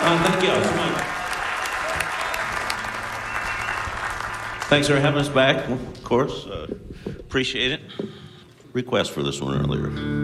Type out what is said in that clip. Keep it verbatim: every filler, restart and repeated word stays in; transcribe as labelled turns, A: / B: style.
A: Uh, thank y'all so much. Thanks for having us back, of course. Uh, appreciate it. Request for this one earlier.